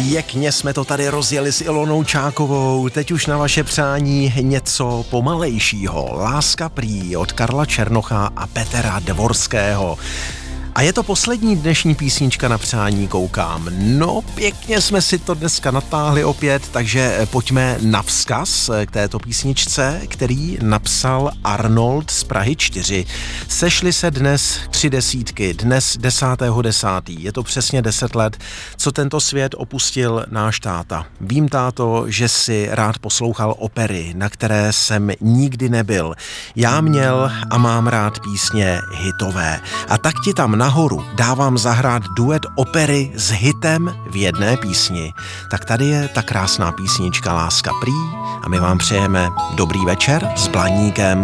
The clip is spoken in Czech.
Pěkně jsme to tady rozjeli s Ilonou Čákovou. Teď už na vaše přání něco pomalejšího. Láska prý od Karla Černocha a Petra Dvorského. A je to poslední dnešní písnička na přání, koukám. No, pěkně jsme si to dneska natáhli opět, takže pojďme na vzkaz k této písničce, který napsal Arnold z Prahy 4. Sešli se dnes 3 desítky, dnes 10.10. Je to přesně 10 let, co tento svět opustil náš táta. Vím, táto, že si rád poslouchal opery, na které jsem nikdy nebyl. Já měl a mám rád písně hitové. A tak ti tam nahoru dávám zahrát duet opery s hitem v jedné písni. Tak tady je ta krásná písnička Láska prý a my vám přejeme dobrý večer s Blaníkem.